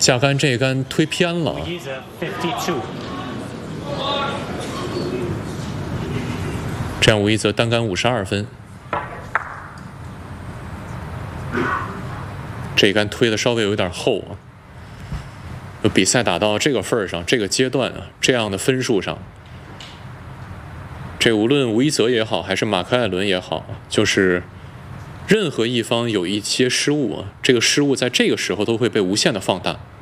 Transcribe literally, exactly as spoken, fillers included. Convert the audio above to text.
架杆这杆推偏了，这样吴一泽单杆五十二分。这一杆推的稍微有一点厚啊。比赛打到这个份儿上，这个阶段啊，这样的分数上，这无论吴一泽也好，还是马克艾伦也好，就是任何一方有一些失误啊，这个失误在这个时候都会被无限的放大。